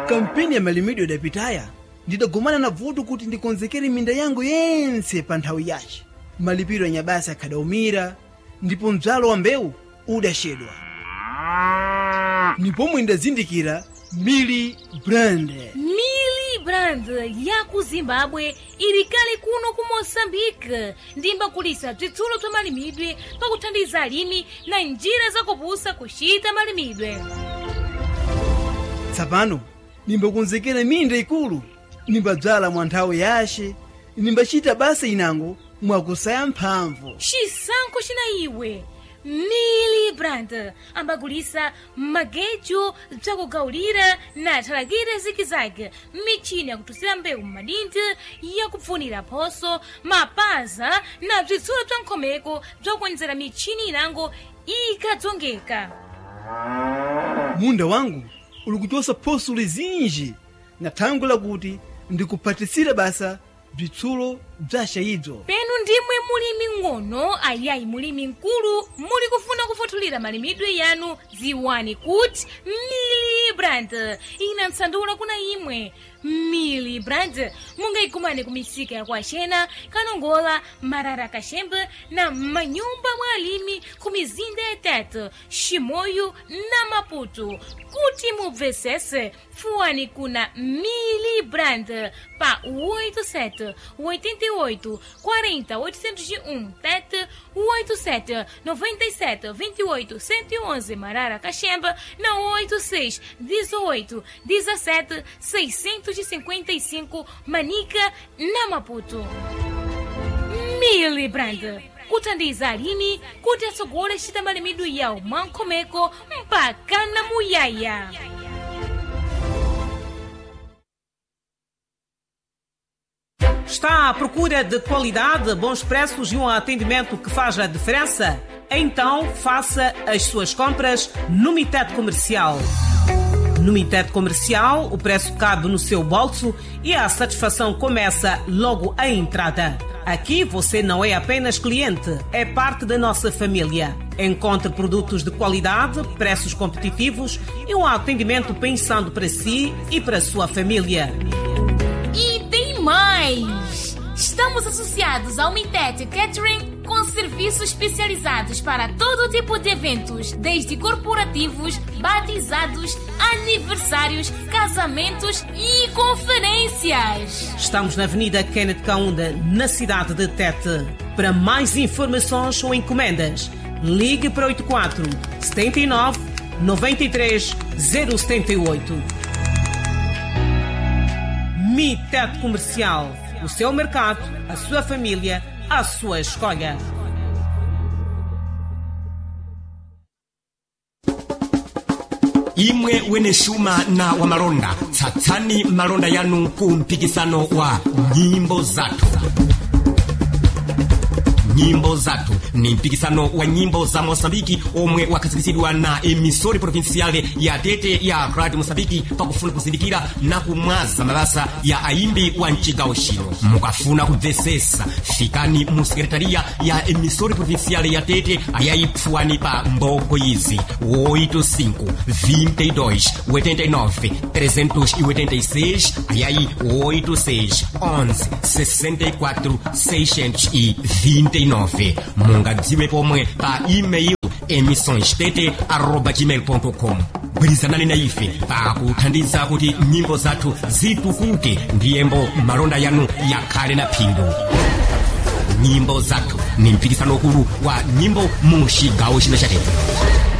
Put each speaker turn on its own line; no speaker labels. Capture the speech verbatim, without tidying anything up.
Kampeni ya malimidwe idapitaya ndidagumana na vuto kuti ndikonzekere minda yangu yense pa nthawi yace. Malipiro ya nyabasa akadaumira ndipo mdzalo wa mbewu udashedwa. Nipomwe ndazindikira Mili Brand.
Mili Brand ya ku Zimbabwe ilikali kuno ku Mozambique ndimba kulisa bzitsulo bza malimidwe pakuthandiza alimi na njira zakupusa kuchita malimidwe.
Tsapano nimbakonzekera minda ikulu, nimbadzala mwa nthawi yace, nimbachita basa inango mwakusaya mphamvu.
Chisankho china iwe. Mili Brand ambagulisa magejo bzakugawulira na thalakira zikizaki, michini yakutusira mbewu m'madinti, yakupfunira phoso, mapaza na bzitsulo bza nkhomeko bzakuonjezera michini inango ikadzongeka.
Munda wangu uli kuchosa phoso lizinji na thango lakuti ndikuphatisira basa bzitsulo bzaxa idzo.
Penu ndimwe mulimi ng'ono ayayi mulimi nkulu muli kufuna kufuthulira malimidwe yanu, ziwani kuti Mili Brand ina msandula kuna imwe. Mili Brand mungayikumane kumisika ya Kwaxena, Kanongola, Marara Kaxembe na manyumba mwa alimi kumizinda ya Tete, Chimoio na Maputo. Kuti mubvesese fuani kuna Mili Brand pa oito sete oito oito quarenta oitocentos e um, Tete oito sete noventa e sete vinte e oito cento e onze Marara Kaxembe na oito seis dezoito dezessete seiscentos e cinquenta e cinco Manica na Maputo. Mili Brand kuthandiza alimi kuti atsogole chita malimidwe yawo mwankhomeko mpaka na muyaya.
Está à procura de qualidade, bons preços e um atendimento que faz a diferença? Então faça as suas compras no Mitet Comercial. No Mitet Comercial, o preço cabe no seu bolso e a satisfação começa logo à entrada. Aqui você não é apenas cliente, é parte da nossa família. Encontre produtos de qualidade, preços competitivos e um atendimento pensando para si e para a sua família.
E tem mais! Estamos associados ao Mitet Catering com serviços especializados para todo tipo de eventos, desde corporativos, batizados, aniversários, casamentos e conferências.
Estamos na Avenida Kenneth Kaunda, na cidade de Tete. Para mais informações ou encomendas, ligue para oito quatro sete nove nove três zero sete oito. Mitet Comercial. O seu mercado, a sua família, a sua escolha.
Imwe wene shuma na wa malonda, tsatsani malonda yanu ku mpikisano wa nyimbo zatu. Nyimbo zatu ni mpikisano wa nyimbo za Mosambiki omwe wakazikisidwa na emisori provinciale ya Tete ya Radio Mosambiki pakufuna kuzindikira na kumwaza mabasa ya aimbi wa nchigawo chino. Mukafuna kubvesesa fikani mu sekretaria ya emisori provinciale ya Tete ayayipfuani pa mboko izi oito cinco vinte e dois oitenta e nove trezentos e oitenta e seis ayayi oito seis onze sessenta e quatro seiscentos e vinte e nove. Mungadziwe pomwe pa email emissõestete arroba gmail ponto com. Bwirizanani na ife pa kuthandiza kuti nyimbo zathu zitukuke ndiyembo malonda yanu yakhale na phindu. Nyimbo zathu ni mpikisano ukulu wa nyimbo mu chigawo chino cha Tete.